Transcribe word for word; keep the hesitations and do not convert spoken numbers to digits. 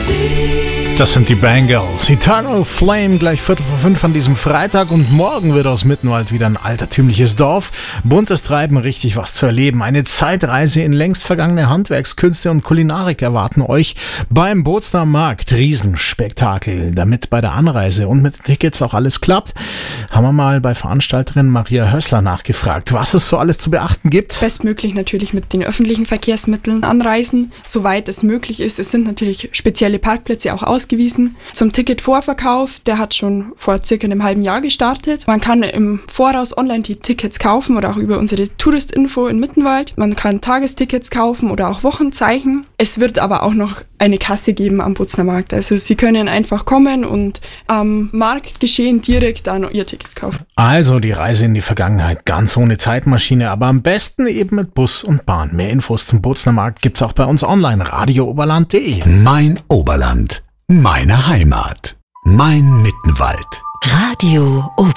Das sind die Bangles. Eternal Flame, gleich Viertel vor fünf an diesem Freitag, und morgen wird aus Mittenwald wieder ein altertümliches Dorf. Buntes Treiben, richtig was zu erleben. Eine Zeitreise in längst vergangene Handwerkskünste und Kulinarik erwarten euch beim Bozner Markt. Riesenspektakel. Damit bei der Anreise und mit den Tickets auch alles klappt, haben wir mal bei Veranstalterin Maria Hössler nachgefragt, was es so alles zu beachten gibt. Bestmöglich natürlich mit den öffentlichen Verkehrsmitteln anreisen, soweit es möglich ist. Es sind natürlich spezielle Parkplätze auch ausgewiesen. Zum Ticketvorverkauf, der hat schon vor circa einem halben Jahr gestartet. Man kann im Voraus online die Tickets kaufen oder auch über unsere Touristinfo in Mittenwald. Man kann Tagestickets kaufen oder auch Wochenzeichen. Es wird aber auch noch eine Kasse geben am Bozner Markt. Also Sie können einfach kommen und am Marktgeschehen direkt dann Ihr Ticket kaufen. Also die Reise in die Vergangenheit, ganz ohne Zeitmaschine, aber am besten eben mit Bus und Bahn. Mehr Infos zum Bozner Markt gibt's auch bei uns online, radio oberland punkt de. Mein Oberland, meine Heimat, mein Mittenwald. Radio Oberland.